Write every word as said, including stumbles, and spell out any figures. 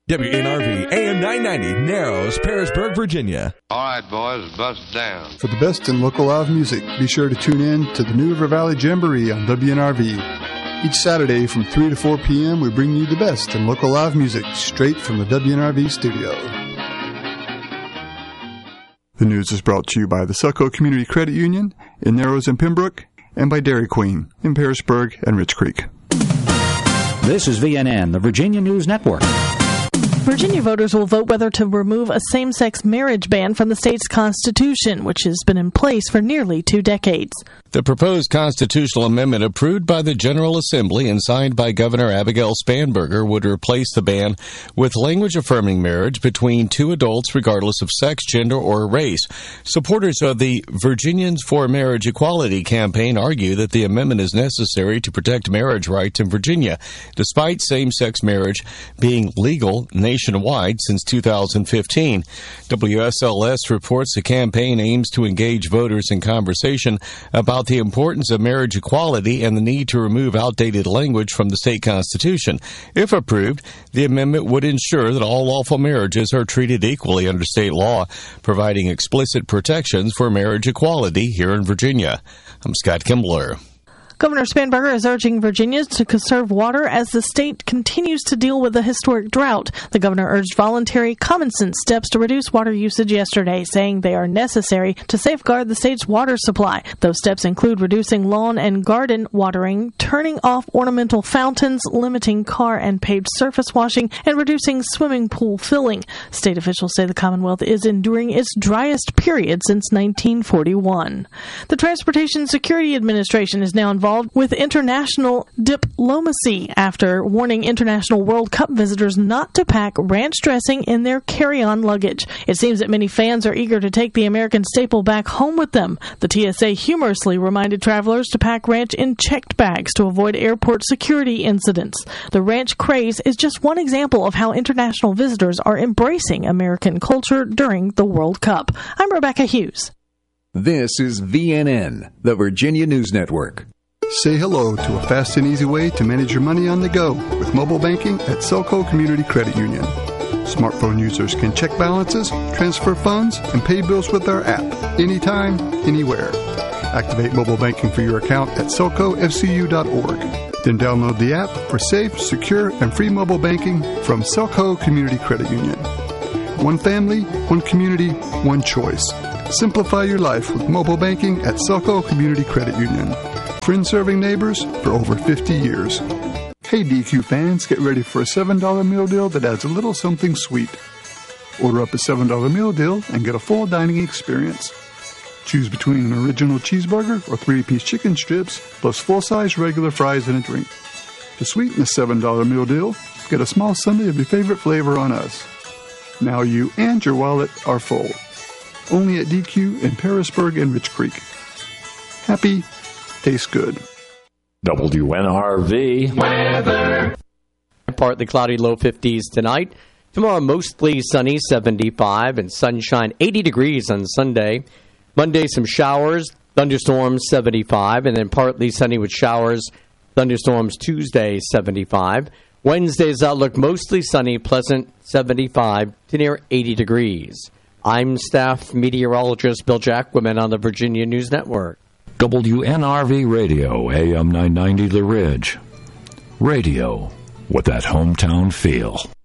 W N R V, A M nine ninety, Narrows, Pearisburg, Virginia. All right, boys, bust down. For the best in local live music, be sure to tune in to the New River Valley Jamboree on W N R V. Each Saturday from three to four p.m., we bring you the best in local live music straight from the W N R V studio. The news is brought to you by the Selco Community Credit Union in Narrows and Pembroke, and by Dairy Queen in Pearisburg and Rich Creek. This is V N N, the Virginia News Network. Virginia voters will vote whether to remove a same-sex marriage ban from the state's constitution, which has been in place for nearly two decades. The proposed constitutional amendment approved by the General Assembly and signed by Governor Abigail Spanberger would replace the ban with language affirming marriage between two adults regardless of sex, gender, or race. Supporters of the Virginians for Marriage Equality campaign argue that the amendment is necessary to protect marriage rights in Virginia, despite same-sex marriage being legal nationwide since two thousand fifteen. W S L S reports the campaign aims to engage voters in conversation about the importance of marriage equality and the need to remove outdated language from the state constitution. If approved, the amendment would ensure that all lawful marriages are treated equally under state law, providing explicit protections for marriage equality here in Virginia. I'm Scott Kimbler. Governor Spanberger is urging Virginians to conserve water as the state continues to deal with a historic drought. The governor urged voluntary, common-sense steps to reduce water usage yesterday, saying they are necessary to safeguard the state's water supply. Those steps include reducing lawn and garden watering, turning off ornamental fountains, limiting car and paved surface washing, and reducing swimming pool filling. State officials say the Commonwealth is enduring its driest period since nineteen forty-one. The Transportation Security Administration is now involved with international diplomacy after warning international World Cup visitors not to pack ranch dressing in their carry-on luggage. It seems that many fans are eager to take the American staple back home with them. The T S A humorously reminded travelers to pack ranch in checked bags to avoid airport security incidents. The ranch craze is just one example of how international visitors are embracing American culture during the World Cup. I'm Rebecca Hughes. This is V N N, the Virginia News Network. Say hello to a fast and easy way to manage your money on the go with mobile banking at Selco Community Credit Union. Smartphone users can check balances, transfer funds, and pay bills with our app anytime, anywhere. Activate mobile banking for your account at selco f c u dot org. Then download the app for safe, secure, and free mobile banking from Selco Community Credit Union. One family, one community, one choice. Simplify your life with mobile banking at Selco Community Credit Union. Friend-serving neighbors for over fifty years. Hey D Q fans, get ready for a seven dollar meal deal that adds a little something sweet. Order up a seven dollar meal deal and get a full dining experience. Choose between an original cheeseburger or three-piece chicken strips, plus full-size regular fries and a drink. To sweeten the seven dollar meal deal, get a small sundae of your favorite flavor on us. Now you and your wallet are full. Only at D Q in Pearisburg and Rich Creek. Happy, tastes good. W N R V weather. Partly cloudy, low fifties tonight. Tomorrow, mostly sunny, seventy-five, and sunshine, eighty degrees on Sunday. Monday, some showers, thunderstorms, seventy-five, and then partly sunny with showers, thunderstorms Tuesday, seventy-five. Wednesday's outlook, mostly sunny, pleasant, seventy-five to near eighty degrees. I'm staff meteorologist Bill Jacquemin on the Virginia News Network. W N R V Radio, A M nine ninety The Ridge. Radio with that hometown feel.